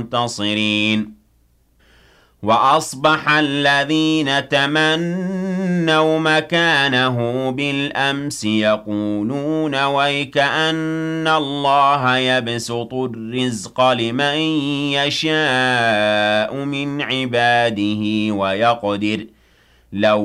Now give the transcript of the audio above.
منتصرين وأصبح الذين تمنوا مكانه بالأمس يقولون ويكأن الله يبسط الرزق لمن يشاء من عباده ويقدر لو